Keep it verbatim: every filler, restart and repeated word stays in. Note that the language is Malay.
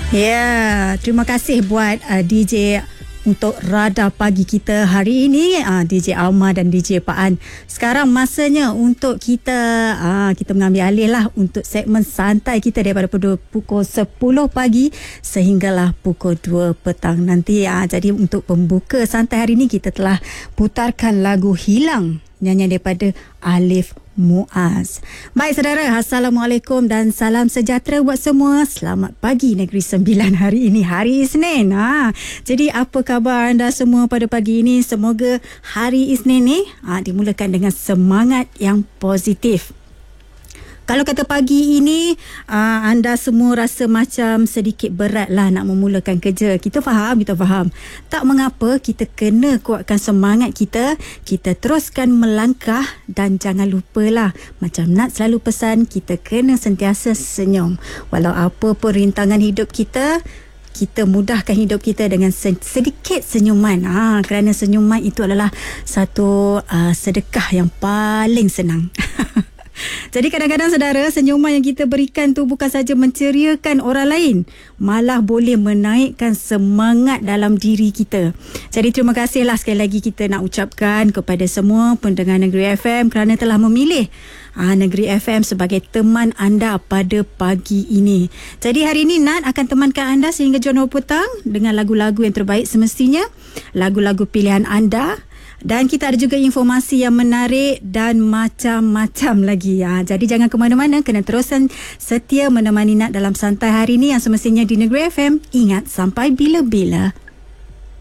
Ya, terima kasih buat uh, D J untuk radar pagi kita hari ini, uh, D J Alma dan D J Pak An. Sekarang masanya untuk kita uh, kita mengambil alih lah untuk segmen santai kita daripada pukul sepuluh pagi sehinggalah pukul dua petang nanti. Uh, jadi untuk pembuka santai hari ini kita telah putarkan lagu Hilang, nyanyian daripada Alif Muaz. Baik saudara, Assalamualaikum dan salam sejahtera buat semua. Selamat pagi Negeri Sembilan hari ini, hari Isnin. Ha, jadi apa khabar anda semua pada pagi ini? Semoga hari Isnin ni ha, dimulakan dengan semangat yang positif. Kalau kata pagi ini uh, anda semua rasa macam sedikit berat lah nak memulakan kerja. Kita faham, kita faham. Tak mengapa, kita kena kuatkan semangat kita. Kita teruskan melangkah dan jangan lupalah, macam Nat selalu pesan, kita kena sentiasa senyum. Walau apa pun rintangan hidup kita, kita mudahkan hidup kita dengan sedikit senyuman. Ha, kerana senyuman itu adalah satu uh, sedekah yang paling senang. Jadi kadang-kadang saudara, senyuman yang kita berikan tu bukan saja menceriakan orang lain, malah boleh menaikkan semangat dalam diri kita. Jadi terima kasihlah sekali lagi kita nak ucapkan kepada semua pendengar Negeri F M kerana telah memilih ha, Negeri F M sebagai teman anda pada pagi ini. Jadi hari ini Nat akan temankan anda sehingga jam dua petang dengan lagu-lagu yang terbaik semestinya, lagu-lagu pilihan anda. Dan kita ada juga informasi yang menarik dan macam-macam lagi ya. Jadi jangan ke mana-mana, kena terusan setia menemani Nat dalam santai hari ini yang semestinya di Negeri F M. Ingat, sampai bila-bila.